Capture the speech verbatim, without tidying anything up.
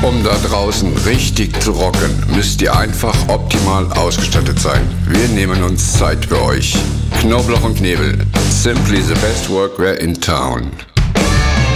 Um da draußen richtig zu rocken, müsst ihr einfach optimal ausgestattet sein. Wir nehmen uns Zeit für euch. Knoblauch und Knebel. Simply the best workwear in town.